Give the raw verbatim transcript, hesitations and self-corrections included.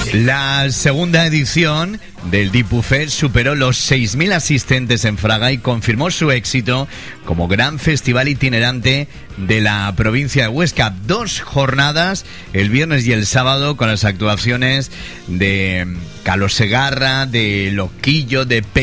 La segunda edición del Dipufest superó los seis mil asistentes en Fraga y confirmó su éxito como gran festival itinerante de la provincia de Huesca. Dos jornadas, el viernes y el sábado, con las actuaciones de Carlos Segarra, de Loquillo, de Pe